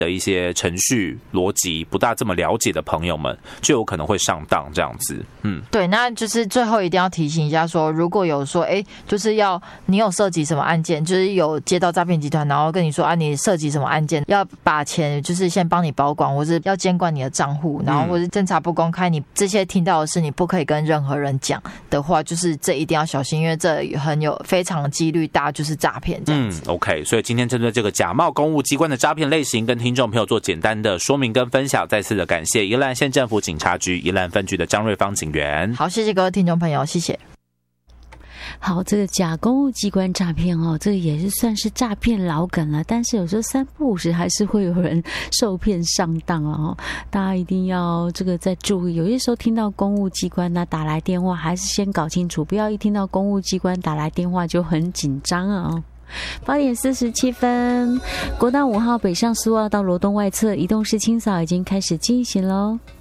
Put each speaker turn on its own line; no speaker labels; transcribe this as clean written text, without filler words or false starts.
的一些程序逻辑不大这么了解的朋友们，就有可能会上当这样子。
对，那就是最后一定要提醒一下说，如果有说就是你有涉及什么案件，就是有接到诈骗集团，然后跟你说你涉及什么案件，要把钱就是先帮你保管，或是要监管你的账户，然后或是侦查不公开，你这些听到的事你不可以跟任何人讲的话，就是这一定要小心，因为这非常几率大，就是诈骗这样子。
OK， 所以今天针对这个假冒公务机关的诈骗类型，跟听众朋友做简单的说明跟分享，再次的感谢宜兰县政府警察局宜兰分局的张瑞芳警员。
好，谢谢各位听众朋友，谢谢。
好，这个假公务机关诈骗这个也是算是诈骗老梗了，但是有时候三不五时还是会有人受骗上当大家一定要这个再注意，有些时候听到公务机关打来电话，还是先搞清楚，不要一听到公务机关打来电话就很紧张8点47分，国道5号北上苏澳到罗东外侧移动式清扫已经开始进行咯。